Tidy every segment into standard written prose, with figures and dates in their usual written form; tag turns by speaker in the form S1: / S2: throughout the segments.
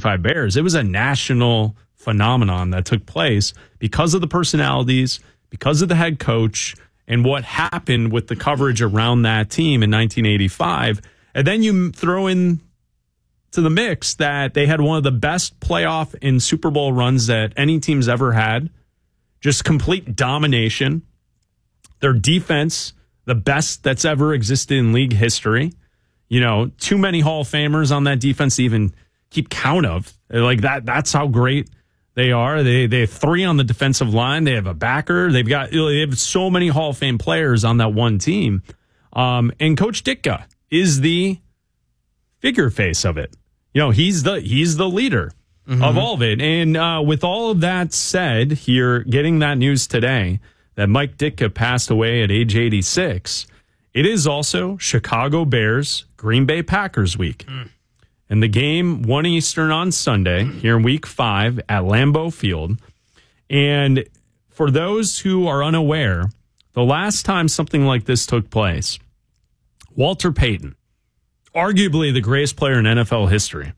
S1: 1985 Bears. It was a national phenomenon that took place because of the personalities, because of the head coach, and what happened with the coverage around that team in 1985. And then you throw in to the mix that they had one of the best playoff and Super Bowl runs that any team's ever had. Just complete domination. Their defense, the best that's ever existed in league history. You know, too many Hall of Famers on that defense to even keep count of. Like that's how great they are. They have 3 on the defensive line. They have a backer. They have so many Hall of Fame players on that one team. And Coach Ditka is the figure face of it. You know, he's the leader of all of it. And with all of that said, here getting that news today that Mike Ditka passed away at age 86, it is also Chicago Bears, Green Bay Packers week. And the game 1 Eastern on Sunday here in week 5 at Lambeau Field. And for those who are unaware, the last time something like this took place, Walter Payton, arguably the greatest player in NFL history,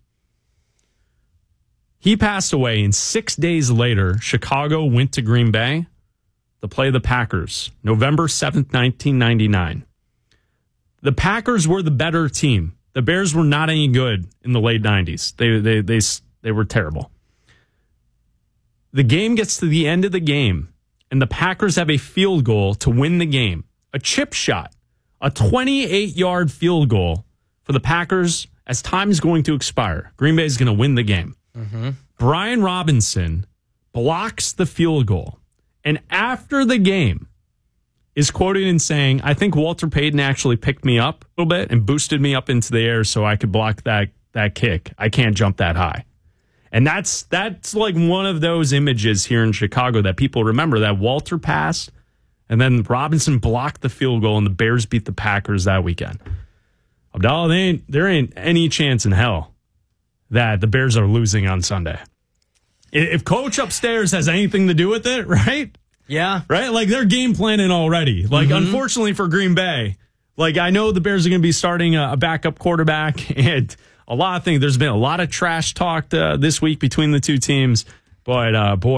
S1: he passed away, and 6 days later, Chicago went to Green Bay to play the Packers, November 7th, 1999. The Packers were the better team. The Bears were not any good in the late 90s. They were terrible. The game gets to the end of the game, and the Packers have a field goal to win the game. A chip shot, a 28-yard field goal for the Packers as time is going to expire. Green Bay is going to win the game. Brian Robinson blocks the field goal, and after the game is quoted in saying, I think Walter Payton actually picked me up a little bit and boosted me up into the air so I could block that kick. I can't jump that high. And that's like one of those images here in Chicago that people remember, that Walter passed and then Robinson blocked the field goal and the Bears beat the Packers that weekend. Abdallah, there ain't any chance in hell that the Bears are losing on Sunday. If coach upstairs has anything to do with it, right?
S2: Yeah.
S1: Right? Like, they're game planning already. Like, unfortunately for Green Bay, like, I know the Bears are going to be starting a backup quarterback and a lot of things. There's been a lot of trash talk this week between the two teams. But,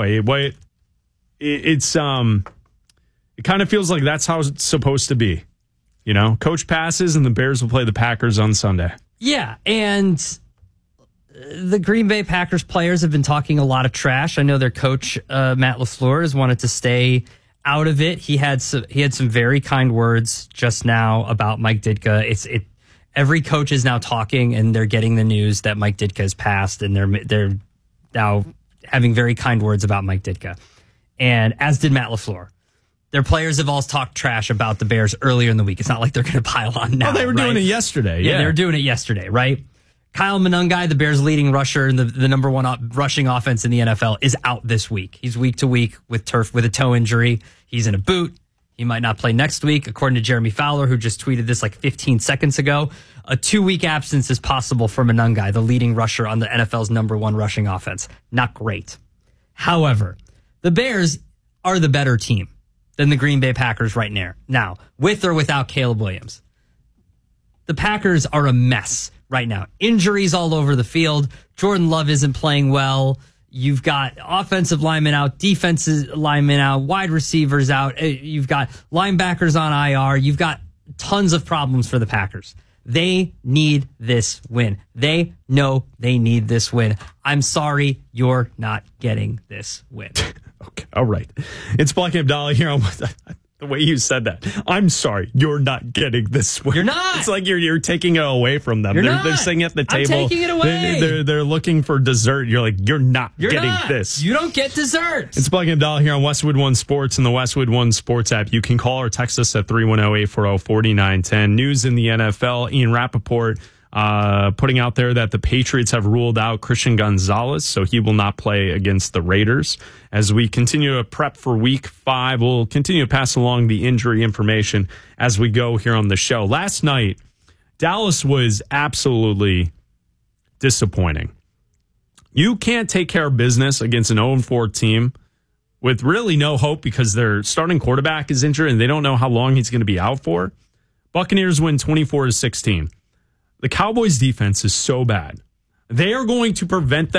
S1: it kind of feels like that's how it's supposed to be. You know, coach passes and the Bears will play the Packers on Sunday.
S2: Yeah, and the Green Bay Packers players have been talking a lot of trash. I know their coach, Matt LaFleur, has wanted to stay out of it. He had some very kind words just now about Mike Ditka. Every coach is now talking, and they're getting the news that Mike Ditka has passed, and they're now having very kind words about Mike Ditka. And as did Matt LaFleur. Their players have all talked trash about the Bears earlier in the week. It's not like they're going to pile on now.
S1: Oh, they were doing it yesterday.
S2: Yeah, they were doing it yesterday, right? Kyle Monangai, the Bears' leading rusher and the number one rushing offense in the NFL, is out this week. He's week to week with a toe injury. He's in a boot. He might not play next week, according to Jeremy Fowler, who just tweeted this like 15 seconds ago. A 2-week absence is possible for Monangai, the leading rusher on the NFL's number one rushing offense. Not great. However, the Bears are the better team than the Green Bay Packers right now, with or without Caleb Williams. The Packers are a mess right now. Injuries all over the field. Jordan Love isn't playing well. You've got offensive linemen out, defensive linemen out, wide receivers out. You've got linebackers on IR. You've got tons of problems for the Packers. They need this win. They know they need this win. I'm sorry, you're not getting this win.
S1: Okay, all right. It's Black Abdallah here on the way you said that. I'm sorry, you're not getting this win.
S2: You're not.
S1: It's like you're taking it away from them. They're sitting at the table.
S2: I'm taking it away.
S1: They're looking for dessert. You're like, you're not getting this.
S2: You don't get dessert.
S1: It's Black Abdallah here on Westwood One Sports and the Westwood One Sports app. You can call or text us at 310-840-4910. News in the NFL, Ian Rappaport putting out there that the Patriots have ruled out Christian Gonzalez, so he will not play against the Raiders. As we continue to prep for Week 5, we'll continue to pass along the injury information as we go here on the show. Last night, Dallas was absolutely disappointing. You can't take care of business against an 0-4 team with really no hope because their starting quarterback is injured and they don't know how long he's going to be out for. Buccaneers win 24-16. The Cowboys defense is so bad. They are going to prevent them